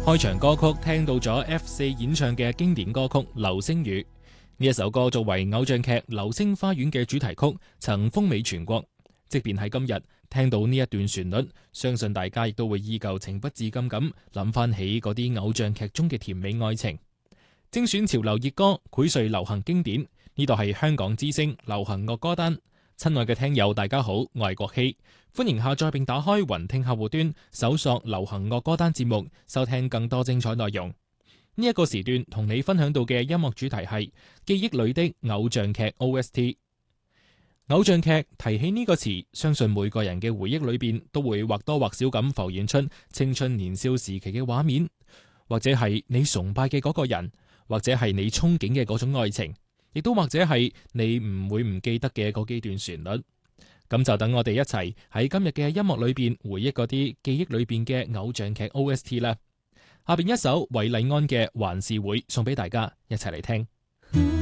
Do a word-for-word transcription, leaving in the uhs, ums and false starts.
開場歌曲聽到咗 F 四演唱嘅經典歌曲《流星雨》，呢一首歌作為偶像劇《流星花園》嘅主題曲，曾風靡全國。即便喺今日聽到呢一段旋律，相信大家亦都會依舊情不自禁咁諗翻起嗰啲偶像劇中嘅甜美愛情。精選潮流熱歌，薈萃流行經典，呢度係香港之聲流行樂歌單。親愛嘅聽友大家好，我係國希，歡迎下載並打開雲聽客戶端，搜索流行樂歌單節目，收聽更多精彩內容。呢一個時段同你分享到嘅音樂主題係記憶裏的偶像劇 O S T。 偶像劇提起呢個詞，相信每個人嘅回憶裏邊都會或多或少咁浮現出青春年少時期嘅畫面，或者係你崇拜嘅嗰個人，或者係你憧憬嘅嗰種愛情，亦都或者係你唔會唔記得嘅嗰幾段旋律。咁就等我哋一齊喺今日嘅音樂裏邊回憶嗰啲記憶裏邊嘅偶像劇 O S T 啦。下邊一首韋禮安嘅《還是會》送俾大家，一齊嚟聽。